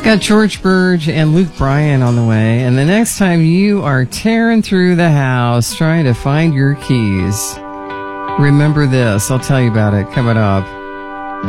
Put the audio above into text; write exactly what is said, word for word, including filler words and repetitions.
Got George Burge and Luke Bryan on the way. And the next time you are tearing through the house trying to find your keys, remember this. I'll tell you about it coming up.